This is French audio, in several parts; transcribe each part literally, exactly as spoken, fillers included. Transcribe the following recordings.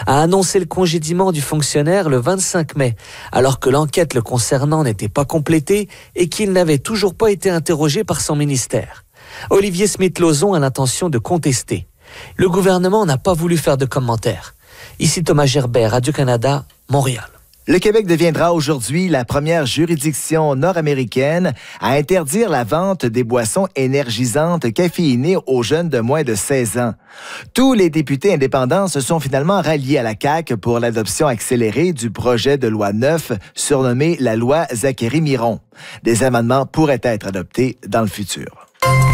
a annoncé le congédiement du fonctionnaire le vingt-cinq mai, alors que l'enquête le concernant n'était pas complétée et qu'il n'avait toujours pas été interrogé par son ministère. Olivier Smith-Lauzon a l'intention de contester. Le gouvernement n'a pas voulu faire de commentaires. Ici Thomas Gerbert, Radio-Canada, Montréal. Le Québec deviendra aujourd'hui la première juridiction nord-américaine à interdire la vente des boissons énergisantes caféinées aux jeunes de moins de seize ans. Tous les députés indépendants se sont finalement ralliés à la C A Q pour l'adoption accélérée du projet de loi neuf, surnommé la loi Zachary-Miron. Des amendements pourraient être adoptés dans le futur.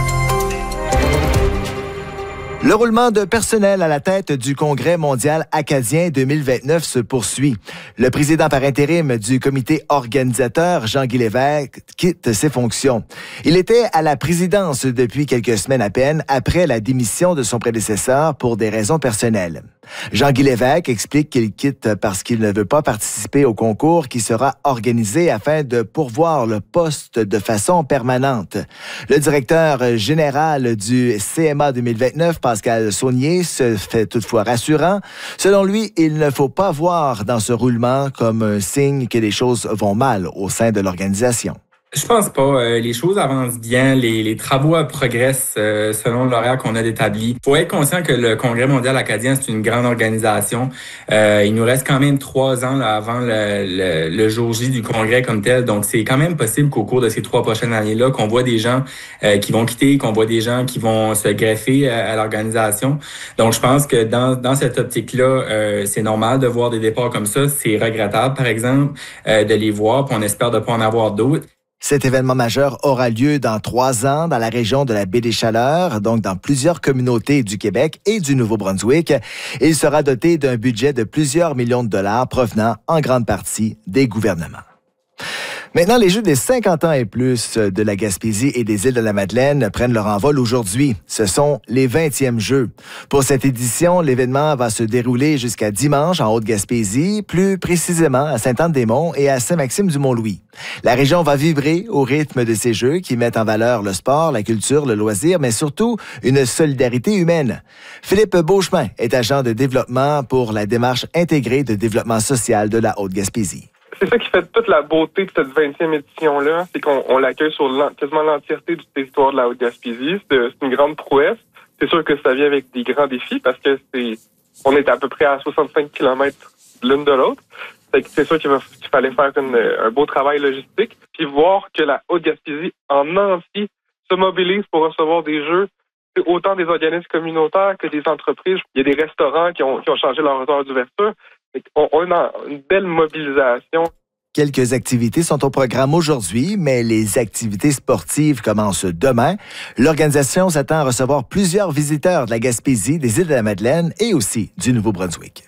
Le roulement de personnel à la tête du Congrès mondial acadien deux mille vingt-neuf se poursuit. Le président par intérim du comité organisateur, Jean-Guy Lévesque, quitte ses fonctions. Il était à la présidence depuis quelques semaines à peine après la démission de son prédécesseur pour des raisons personnelles. Jean-Guy Lévesque explique qu'il quitte parce qu'il ne veut pas participer au concours qui sera organisé afin de pourvoir le poste de façon permanente. Le directeur général du C M A deux mille vingt-neuf, Pascal Saunier, se fait toutefois rassurant. Selon lui, il ne faut pas voir dans ce roulement comme un signe que les choses vont mal au sein de l'organisation. Je pense pas. Euh, les choses avancent bien. Les, les travaux progressent euh, selon l'horaire qu'on a établi. Il faut être conscient que le Congrès mondial acadien, c'est une grande organisation. Euh, il nous reste quand même trois ans là, avant le, le, le jour J du Congrès comme tel. Donc, c'est quand même possible qu'au cours de ces trois prochaines années-là, qu'on voit des gens euh, qui vont quitter, qu'on voit des gens qui vont se greffer à, à l'organisation. Donc, je pense que dans, dans cette optique-là, euh, c'est normal de voir des départs comme ça. C'est regrettable, par exemple, euh, de les voir, puis on espère de pas en avoir d'autres. Cet événement majeur aura lieu dans trois ans dans la région de la Baie des Chaleurs, donc dans plusieurs communautés du Québec et du Nouveau-Brunswick. Il sera doté d'un budget de plusieurs millions de dollars provenant en grande partie des gouvernements. Maintenant, les Jeux des cinquante ans et plus de la Gaspésie et des îles de la Madeleine prennent leur envol aujourd'hui. Ce sont les vingtièmes Jeux. Pour cette édition, l'événement va se dérouler jusqu'à dimanche en Haute-Gaspésie, plus précisément à Sainte-Anne-des-Monts et à Saint-Maxime-du-Mont-Louis. La région va vibrer au rythme de ces Jeux qui mettent en valeur le sport, la culture, le loisir, mais surtout une solidarité humaine. Philippe Beauchemin est agent de développement pour la démarche intégrée de développement social de la Haute-Gaspésie. C'est ça qui fait toute la beauté de cette vingtième édition-là, c'est qu'on on l'accueille sur l'en, quasiment l'entièreté du territoire de la Haute-Gaspésie. C'est, c'est une grande prouesse. C'est sûr que ça vient avec des grands défis parce que c'est on est à peu près à soixante-cinq kilomètres l'une de l'autre. C'est, c'est sûr qu'il, va, qu'il fallait faire une, un beau travail logistique. Puis voir que la Haute-Gaspésie en entier se mobilise pour recevoir des jeux, c'est autant des organismes communautaires que des entreprises. Il y a des restaurants qui ont, qui ont changé leur heure d'ouverture. On, on a une belle mobilisation. Quelques activités sont au programme aujourd'hui, mais les activités sportives commencent demain. L'organisation s'attend à recevoir plusieurs visiteurs de la Gaspésie, des îles de la Madeleine et aussi du Nouveau-Brunswick.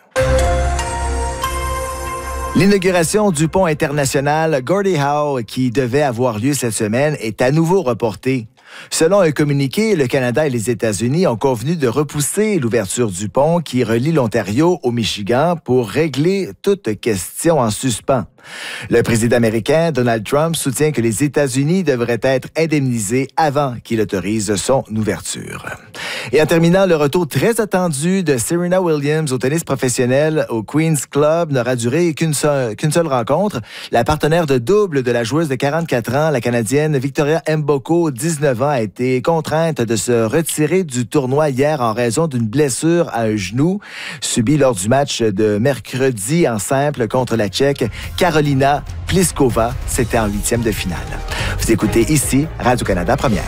L'inauguration du pont international Gordie Howe, qui devait avoir lieu cette semaine, est à nouveau reportée. Selon un communiqué, le Canada et les États-Unis ont convenu de repousser l'ouverture du pont qui relie l'Ontario au Michigan pour régler toute question en suspens. Le président américain, Donald Trump, soutient que les États-Unis devraient être indemnisés avant qu'il autorise son ouverture. Et en terminant, le retour très attendu de Serena Williams au tennis professionnel au Queen's Club n'aura duré qu'une seule, qu'une seule rencontre. La partenaire de double de la joueuse de quarante-quatre ans, la Canadienne Victoria Mboko, dix-neuf ans, a été contrainte de se retirer du tournoi hier en raison d'une blessure à un genou subie lors du match de mercredi en simple contre la Tchèque Karolina Pliskova. C'était en huitième de finale. Vous écoutez ici Radio-Canada Première.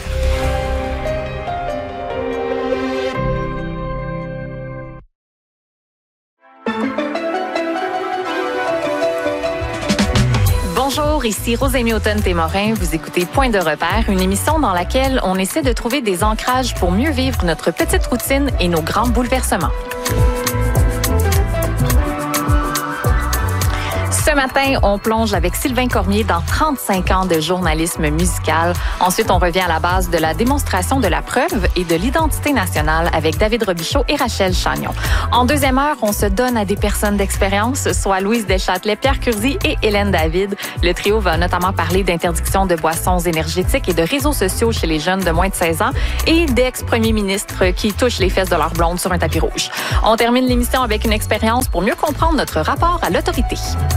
Bonjour, ici Rosémie Automne-Témorin. Vous écoutez Point de repère, une émission dans laquelle on essaie de trouver des ancrages pour mieux vivre notre petite routine et nos grands bouleversements. Ce matin, on plonge avec Sylvain Cormier dans trente-cinq ans de journalisme musical. Ensuite, on revient à la base de la démonstration de la preuve et de l'identité nationale avec David Robichaud et Rachel Chagnon. En deuxième heure, on se donne à des personnes d'expérience, soit Louise Deschâtelet, Pierre Curzi et Hélène David. Le trio va notamment parler d'interdiction de boissons énergétiques et de réseaux sociaux chez les jeunes de moins de seize ans et d'ex-premiers ministres qui touchent les fesses de leurs blondes sur un tapis rouge. On termine l'émission avec une expérience pour mieux comprendre notre rapport à l'autorité.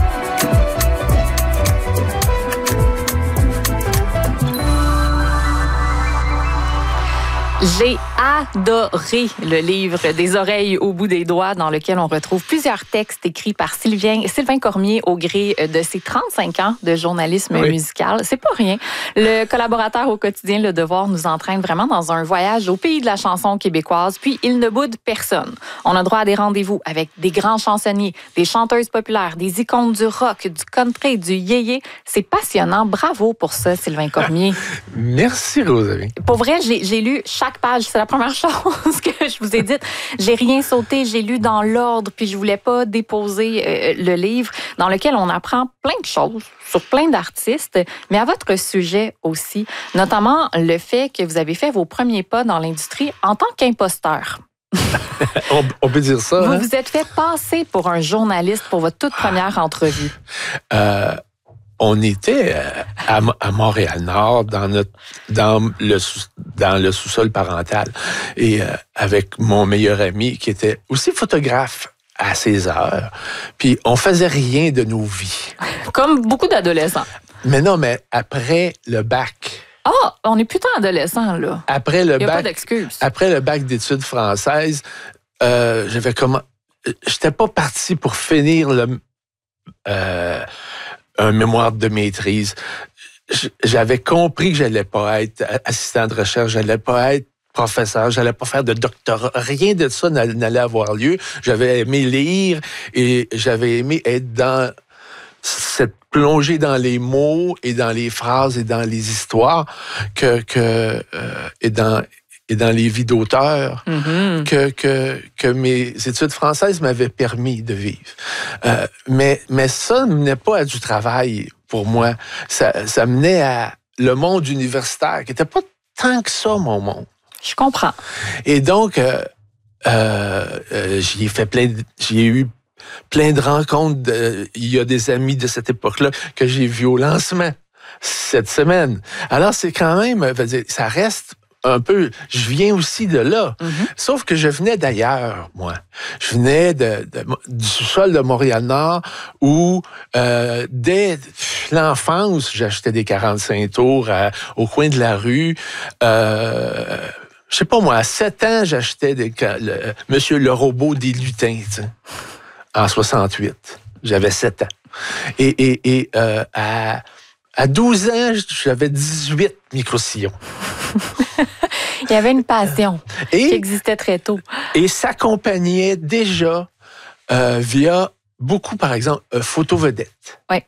J'ai adoré le livre Des oreilles au bout des doigts, dans lequel on retrouve plusieurs textes écrits par Sylvain, Sylvain Cormier au gré de ses trente-cinq ans de journalisme oui. musical. C'est pas rien. Le collaborateur au quotidien Le Devoir nous entraîne vraiment dans un voyage au pays de la chanson québécoise, puis il ne boude personne. On a droit à des rendez-vous avec des grands chansonniers, des chanteuses populaires, des icônes du rock, du country, du yéyé. C'est passionnant. Bravo pour ça, Sylvain Cormier. Merci, Rosalie. Pour vrai, j'ai, j'ai lu chaque page. C'est la première chose que je vous ai dite. J'ai rien sauté, j'ai lu dans l'ordre, puis je voulais pas déposer euh, le livre dans lequel on apprend plein de choses sur plein d'artistes, mais à votre sujet aussi, notamment le fait que vous avez fait vos premiers pas dans l'industrie en tant qu'imposteur. on, on peut dire ça. Vous hein? vous êtes fait passer pour un journaliste pour votre toute première entrevue. Euh... On était à, à Montréal-Nord, dans notre, dans le, dans le sous-sol parental, et euh, avec mon meilleur ami qui était aussi photographe à ses heures. Puis on faisait rien de nos vies. Comme beaucoup d'adolescents. Mais non, mais après le bac. Ah, oh, on est plutôt adolescents, là. Après le Il y a bac. pas d'excuses. Après le bac d'études françaises, euh, j'avais comment. J'étais pas parti pour finir le. Euh, un mémoire de maîtrise. J'avais compris que j'allais pas être assistant de recherche, j'allais pas être professeur, j'allais pas faire de doctorat. Rien de ça n'allait avoir lieu. J'avais aimé lire et j'avais aimé être dans cette plongée dans les mots et dans les phrases et dans les histoires que, que euh, et dans et dans les vies d'auteurs mm-hmm. que, que, que mes études françaises m'avaient permis de vivre. Euh, mais, mais ça ne menait pas à du travail pour moi. Ça, ça menait à le monde universitaire, qui n'était pas tant que ça, mon monde. Je comprends. Et donc, euh, euh, euh, j'y ai fait plein de, j'y ai eu plein de rencontres. De, il y a des amis de cette époque-là que j'ai vus au lancement cette semaine. Alors, c'est quand même, ça reste un peu, je viens aussi de là. Mm-hmm. Sauf que je venais d'ailleurs, moi. Je venais de, de, du sous-sol de Montréal-Nord où, euh, dès l'enfance, j'achetais des quarante-cinq tours à, au coin de la rue. Euh, je sais pas moi, à sept ans, j'achetais des, le, Monsieur le robot des lutins, t'sais, en soixante-huit. J'avais sept ans. Et, et, et euh, à, à douze ans, j'avais dix-huit micro-sillons. Il y avait une passion et, qui existait très tôt. Et s'accompagnait déjà euh, via beaucoup, par exemple, euh, Photo-Vedette. Oui.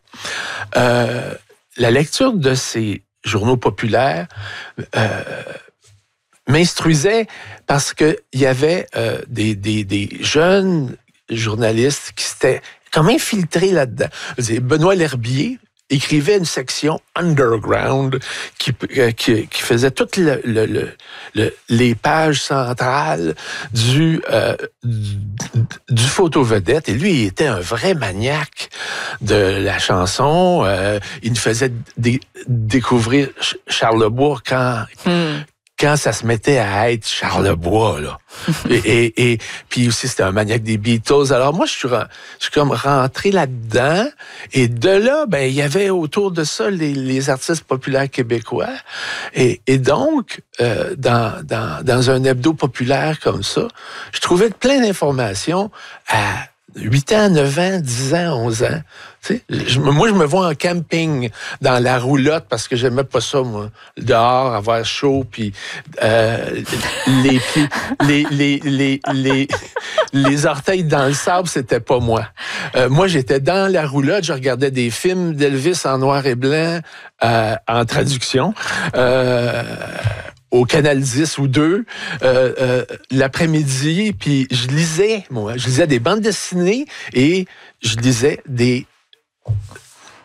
Euh, la lecture de ces journaux populaires euh, m'instruisait parce qu'il y avait euh, des, des, des jeunes journalistes qui s'étaient comme infiltrés là-dedans. Benoît L'Herbier écrivait une section underground qui, qui, qui faisait toutes le, le, le, le, les pages centrales du, euh, du, du Photo-Vedette. Et lui, il était un vrai maniaque de la chanson. Euh, il nous faisait dé- découvrir Charlebois quand... Hmm. quand ça se mettait à être Charlebois, là. et, et, et puis aussi, c'était un maniaque des Beatles. Alors moi, je suis, je suis comme rentré là-dedans. Et de là, ben, il y avait autour de ça les, les artistes populaires québécois. Et, et donc, euh, dans, dans, dans un hebdo populaire comme ça, je trouvais plein d'informations à huit ans, neuf ans, dix ans, onze ans. Tu sais, je, moi, je me vois en camping dans la roulotte parce que j'aimais pas ça, moi. Dehors, avoir chaud, puis euh, les pieds, les, les, les, les, les orteils dans le sable, c'était pas moi. Euh, moi, j'étais dans la roulotte, je regardais des films d'Elvis en noir et blanc, euh, en traduction. Euh, au Canal dix ou deux, euh, euh, l'après-midi, puis je lisais, moi, je lisais des bandes dessinées et je lisais des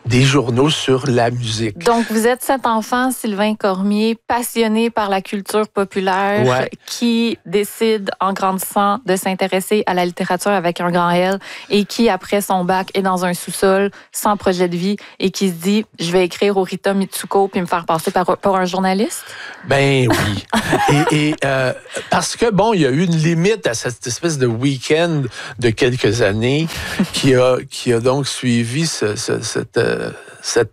des journaux sur la musique. Donc, vous êtes cet enfant, Sylvain Cormier, passionné par la culture populaire, ouais. qui décide, en grandissant, de s'intéresser à la littérature avec un grand L et qui, après son bac, est dans un sous-sol, sans projet de vie et qui se dit, je vais écrire au Rita Mitsuko puis me faire passer par, pour un journaliste? Ben oui. et et euh, parce que, bon, il y a eu une limite à cette espèce de week-end de quelques années qui a, qui a donc suivi ce, ce, cette, euh, cette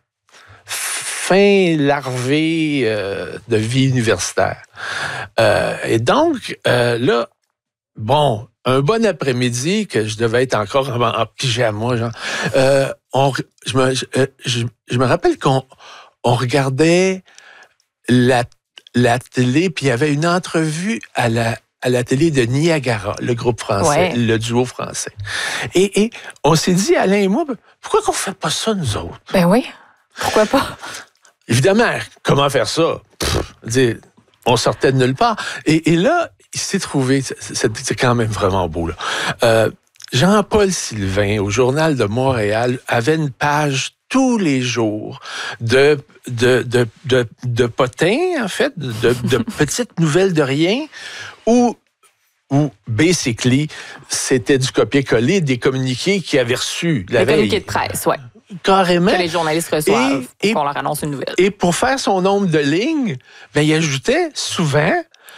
fin larvée euh, de vie universitaire. Euh, et donc, euh, là, bon, un bon après-midi que je devais être encore en, en pyjama, genre, euh, on, je, me, je, je, je me rappelle qu'on on regardait la, la télé, puis il y avait une entrevue à la à la télé de Niagara, le groupe français, ouais. le duo français. Et, et on s'est dit, Alain et moi, pourquoi qu'on fait pas ça, nous autres? Ben oui, pourquoi pas? Évidemment, comment faire ça? Pff, on sortait de nulle part. Et, et là, il s'est trouvé, c'est, c'est quand même vraiment beau, là. Euh, Jean-Paul Sylvain, au Journal de Montréal, avait une page tous les jours de, de, de, de, de potins, en fait, de, de petites nouvelles de rien, où, où, basically, c'était du copier-coller des communiqués qu'ils avaient reçus la veille. Des communiqués veille. de presse, oui. Carrément. Que les journalistes reçoivent, et, et, qu'on leur annonce une nouvelle. Et pour faire son nombre de lignes, ben, il ajoutait souvent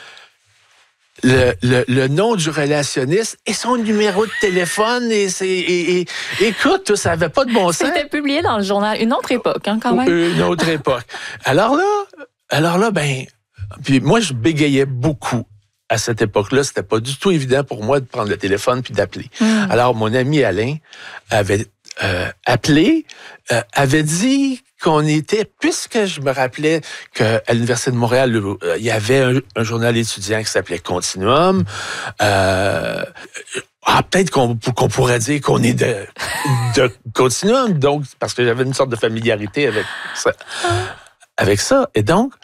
le, le, le nom du relationniste et son numéro de téléphone. Et, c'est, et, et écoute, ça n'avait pas de bon sens. C'était publié dans le journal. Une autre époque, hein, quand même. Une autre époque. Alors là, alors là, ben, puis moi, je bégayais beaucoup. À cette époque-là, c'était pas du tout évident pour moi de prendre le téléphone puis d'appeler. Mm. Alors, mon ami Alain avait euh, appelé, euh, avait dit qu'on était, puisque je me rappelais qu'à l'Université de Montréal, euh, il y avait un, un journal étudiant qui s'appelait Continuum. Euh, ah, peut-être qu'on, qu'on pourrait dire qu'on est de, de Continuum, donc, parce que j'avais une sorte de familiarité avec ça. Avec ça. Et donc,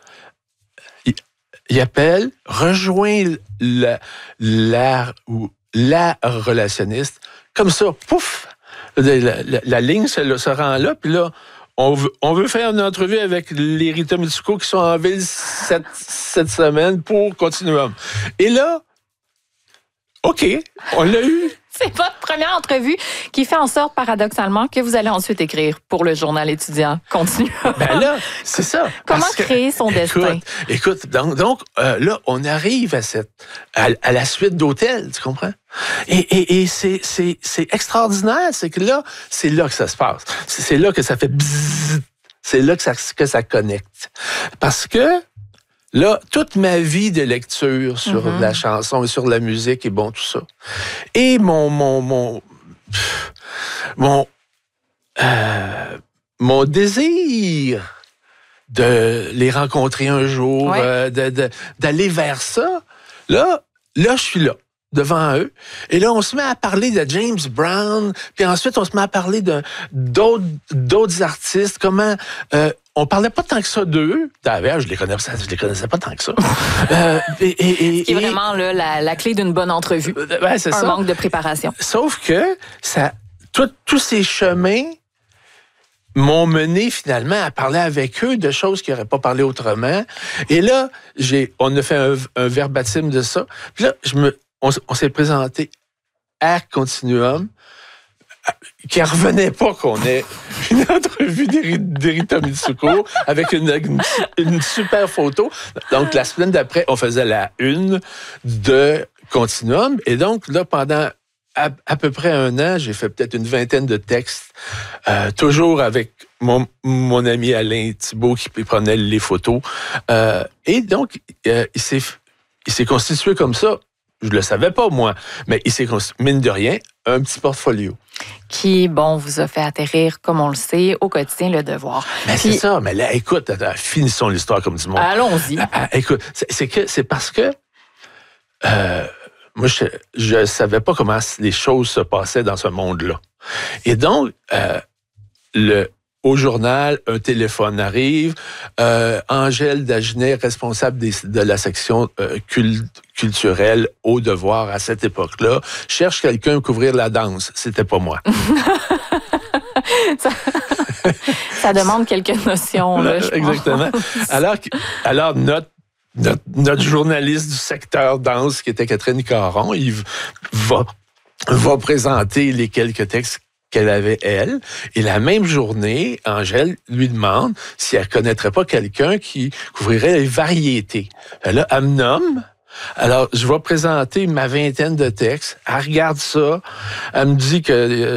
il appelle, rejoint la, la, ou la relationniste. Comme ça, pouf, la, la, la ligne se, se rend là, puis là, on veut, on veut faire une entrevue avec les Rita Mitsuko qui sont en ville cette, cette semaine pour Continuum. Et là, OK, on l'a eu. C'est votre première entrevue qui fait en sorte, paradoxalement, que vous allez ensuite écrire pour le journal étudiant. Continue. Ben là, c'est ça. Comment créer son écoute, destin? Écoute, donc, donc euh, là, on arrive à cette à, à la suite d'hôtels, tu comprends? Et, et, et c'est, c'est, c'est extraordinaire, c'est que là, c'est là que ça se passe. C'est, c'est là que ça fait bzzz, c'est là que ça, que ça connecte. Parce que là, toute ma vie de lecture sur mm-hmm. la chanson et sur la musique et bon, tout ça. Et mon, mon, mon, mon, euh, mon désir de les rencontrer un jour, ouais. euh, de, de, d'aller vers ça, là, là, je suis là. Devant eux. Et là, on se met à parler de James Brown, puis ensuite, on se met à parler de, d'autres, d'autres artistes, comment... Euh, on parlait pas tant que ça d'eux. D'ailleurs, je les connaissais, je les connaissais pas tant que ça. euh, et, et, et, Ce qui est vraiment là, la, la clé d'une bonne entrevue. Euh, ben, c'est Un ça. manque de préparation. Sauf que ça, tout, tous ces chemins m'ont mené finalement à parler avec eux de choses qu'ils n'auraient pas parlé autrement. Et là, j'ai, on a fait un, un verbatim de ça. Puis là, je me On, on s'est présenté à Continuum, qui ne revenait pas qu'on ait une entrevue d'Rita Mitsuko avec une, une, une super photo. Donc, la semaine d'après, on faisait la une de Continuum. Et donc, là, pendant à, à peu près un an, j'ai fait peut-être une vingtaine de textes, euh, toujours avec mon, mon ami Alain Thibault qui prenait les photos. Euh, et donc, euh, il s'est, il s'est constitué comme ça. Je le savais pas, moi, mais il s'est constitué, mine de rien, un petit portfolio. Qui, bon, vous a fait atterrir, comme on le sait, au quotidien, Le Devoir. Mais Puis, c'est ça, mais là, écoute, attends, finissons l'histoire comme du monde. Allons-y. Ah, ah, écoute, c'est, c'est, que, c'est parce que euh, moi, je ne savais pas comment les choses se passaient dans ce monde-là. Et donc, euh, le... Au journal, un téléphone arrive. Euh, Angèle Dagenet, responsable des, de la section euh, cult, culturelle au Devoir à cette époque-là, cherche quelqu'un à couvrir la danse. C'était pas moi. ça, ça demande quelques notions. Là, je Exactement. pense. Alors, alors notre, notre, notre journaliste du secteur danse, qui était Catherine Caron, il va, va présenter les quelques textes qu'elle avait, elle. Et la même journée, Angèle lui demande si elle connaîtrait pas quelqu'un qui couvrirait les variétés. Là, elle me nomme. Alors, je vais présenter ma vingtaine de textes. Elle regarde ça. Elle me dit que